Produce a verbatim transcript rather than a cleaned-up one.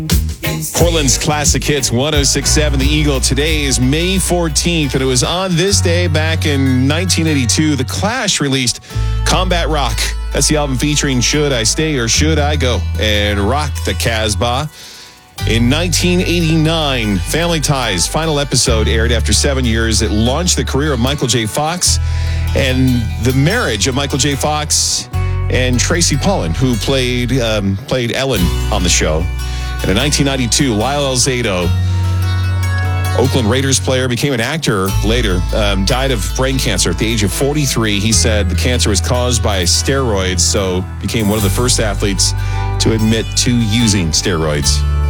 Portland's Classic Hits one oh six point seven The Eagle. Today is May fourteenth, and it was on this day back in nineteen eighty-two The Clash released Combat Rock. That's the album featuring Should I Stay or Should I Go? And Rock the Casbah. In nineteen eighty-nine, Family Ties final episode aired after seven years. It launched the career of Michael J. Fox and the marriage of Michael J. Fox and Tracy Pollan, who played um, played Ellen on the show. And in nineteen ninety-two, Lyle Alzado, Oakland Raiders player, became an actor later, um, died of brain cancer at the age of forty-three. He said the cancer was caused by steroids, so became one of the first athletes to admit to using steroids.